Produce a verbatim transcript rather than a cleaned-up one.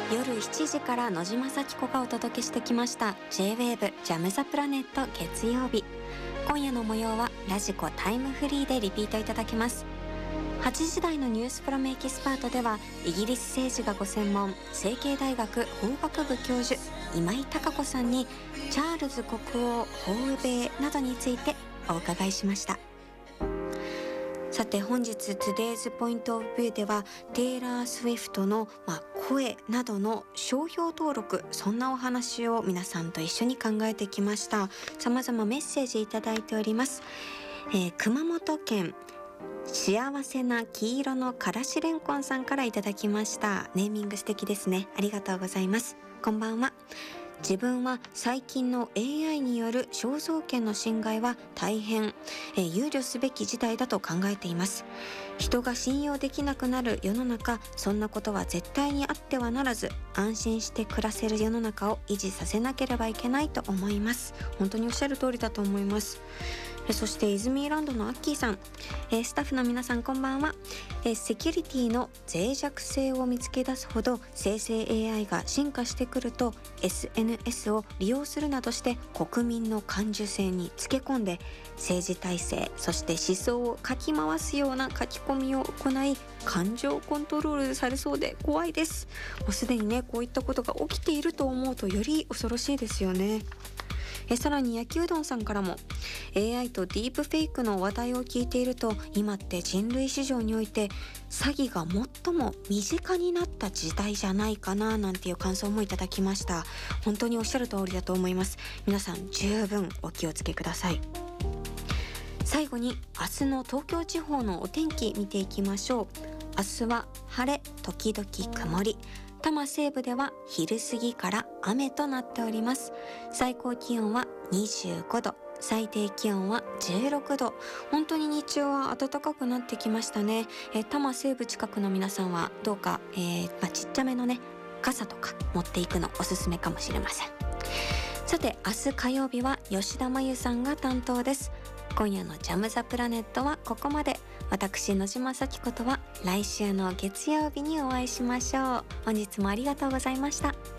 夜しちじから野島咲子がお届けしてきました ジェイウェーブ ジャムザプラネット月曜日。今夜の模様はラジコタイムフリーでリピートいただけます。はちじ台のニュースプロムエキスパートでは、イギリス政治がご専門、成蹊大学法学部教授今井貴子さんにチャールズ国王訪米などについてお伺いしました。さて本日 Today's Point of View ではテイラー・スウィフトの、まあ、声などの商標登録、そんなお話を皆さんと一緒に考えてきました。様々メッセージいただいております。えー、熊本県幸せな黄色のからしれんこんさんからいただきました。ネーミング素敵ですね。ありがとうございます。こんばんは。自分は最近の エーアイ による肖像権の侵害は大変、えー、憂慮すべき事態だと考えています。人が信用できなくなる世の中、そんなことは絶対にあってはならず、安心して暮らせる世の中を維持させなければいけないと思います。本当におっしゃる通りだと思います。えそしてイズミーランドのアッキーさん、えスタッフの皆さんこんばんは。えセキュリティの脆弱性を見つけ出すほど生成 エーアイ が進化してくると、 エスエヌエス を利用するなどして国民の感受性につけ込んで、政治体制そして思想をかき回すような書き込みを行い、感情コントロールされそうで怖いです。もうすでにね、こういったことが起きていると思うとより恐ろしいですよね。えさらに焼きうどんさんからも、 エーアイ とディープフェイクの話題を聞いていると、今って人類史上において詐欺が最も身近になった時代じゃないかな、なんていう感想もいただきました。本当におっしゃる通りだと思います。皆さん十分お気をつけください。最後に明日の東京地方のお天気見ていきましょう。明日は晴れ時々曇り、多摩西部では昼過ぎから雨となっております。最高気温はにじゅうごど、最低気温はじゅうろくど。本当に日中は暖かくなってきましたね。えー、多摩西部近くの皆さんはどうか、えーまあ、ちっちゃめのね傘とか持っていくのおすすめかもしれません。さて明日火曜日は吉田真由さんが担当です。今夜のジャムザプラネットはここまで。私野島咲子とは来週の月曜日にお会いしましょう。本日もありがとうございました。